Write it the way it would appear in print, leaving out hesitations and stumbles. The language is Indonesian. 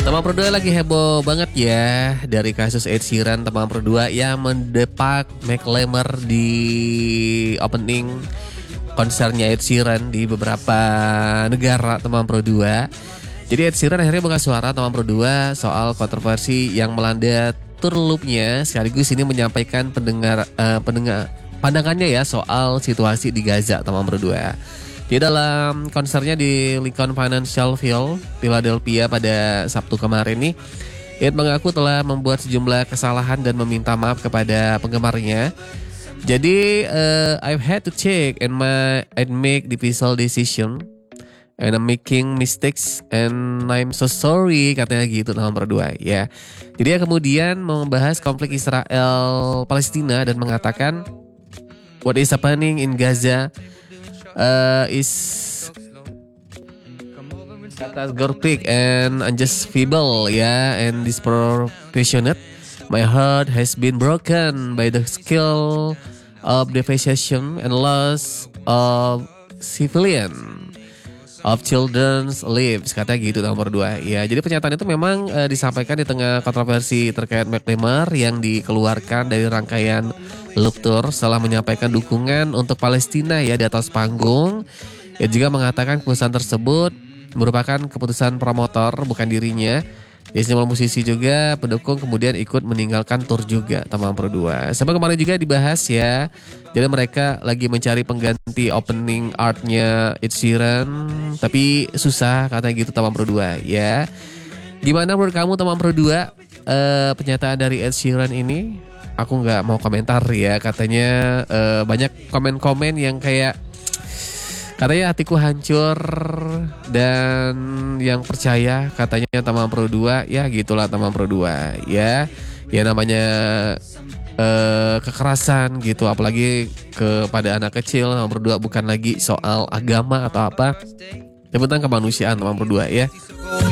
Teman Pro 2 lagi heboh banget ya dari kasus Ed Sheeran, teman Pro 2 yang mendepak Macklemore di opening konsernya Ed Sheeran di beberapa negara, teman Pro 2. Jadi Ed Sheeran akhirnya buka suara, teman Pro 2, soal kontroversi yang melanda tour loop-nya, sekaligus ini menyampaikan pendengar pandangannya ya soal situasi di Gaza, teman Pro 2. Di dalam konsernya di Lincoln Financial Field, Philadelphia pada Sabtu kemarin nih, Ed mengaku telah membuat sejumlah kesalahan dan meminta maaf kepada penggemarnya. Jadi, I've had to check and make difficult decision and I'm making mistakes and I'm so sorry, katanya gitu nomor 2 ya. Jadi dia kemudian membahas konflik Israel Palestina dan mengatakan what is happening in Gaza is catastrophic and unjustifiable ya, and disproportionate. My heart has been broken by the scale of devastation and loss of civilian of children's lives, kata gitu nomor 2 ya. Jadi pernyataan itu memang disampaikan di tengah kontroversi terkait Macklemore yang dikeluarkan dari rangkaian loop tour setelah menyampaikan dukungan untuk Palestina ya di atas panggung. Ia juga mengatakan keputusan tersebut merupakan keputusan promotor, bukan dirinya. Ya, sejumlah musisi juga pendukung kemudian ikut meninggalkan tour juga, teman Pro 2. Sampai kemarin juga dibahas ya. Jadi mereka lagi mencari pengganti opening artnya Ed Sheeran, tapi susah katanya gitu, teman Pro 2 ya. Gimana menurut kamu, teman Pro 2, pernyataan dari Ed Sheeran ini? Aku nggak mau komentar ya, katanya banyak komen-komen yang kayak katanya hatiku hancur dan yang percaya katanya teman Pro 2 ya, gitulah teman Pro 2 ya. Ya namanya kekerasan gitu, apalagi kepada anak kecil, teman Pro 2 bukan lagi soal agama atau apa, yang tentang kemanusiaan, teman Pro 2 ya.